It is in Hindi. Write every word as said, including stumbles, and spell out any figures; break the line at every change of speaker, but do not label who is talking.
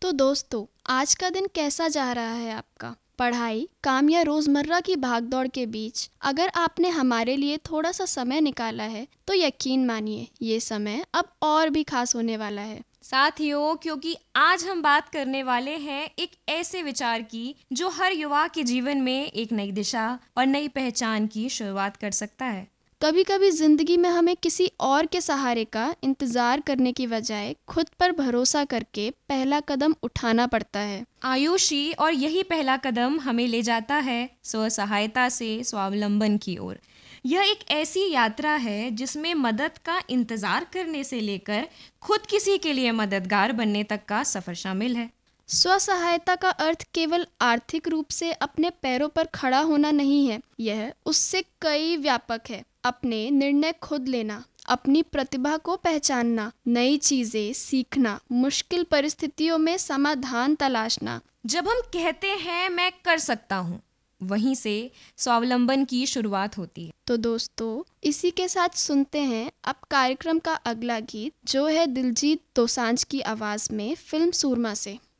तो दोस्तों, आज का दिन कैसा जा रहा है आपका? पढ़ाई, काम या रोजमर्रा की भागदौड़ के बीच अगर आपने हमारे लिए थोड़ा सा समय निकाला है तो यकीन मानिए ये समय अब और भी खास होने वाला है।
साथियों, क्योंकि आज हम बात करने वाले हैं एक ऐसे विचार की जो हर युवा के जीवन में एक नई दिशा और नई पहचान की शुरुआत कर सकता है।
कभी कभी जिंदगी में हमें किसी और के सहारे का इंतजार करने की बजाय खुद पर भरोसा करके पहला कदम उठाना पड़ता है।
आयुषी, और यही पहला कदम हमें ले जाता है स्व सहायता से स्वावलंबन की ओर। यह एक ऐसी यात्रा है जिसमें मदद का इंतजार करने से लेकर खुद किसी के लिए मददगार बनने तक का सफर शामिल है।
स्व सहायता का अर्थ केवल आर्थिक रूप से अपने पैरों पर खड़ा होना नहीं है, यह उससे कई व्यापक है। अपने निर्णय खुद लेना, अपनी प्रतिभा को पहचानना, नई चीजें सीखना, मुश्किल परिस्थितियों में समाधान तलाशना।
जब हम कहते हैं मैं कर सकता हूँ, वहीं से स्वावलंबन की शुरुआत होती है।
तो दोस्तों, इसी के साथ सुनते हैं अब कार्यक्रम का अगला गीत, जो है दिलजीत दोसांझ की आवाज में फिल्म सूरमा से।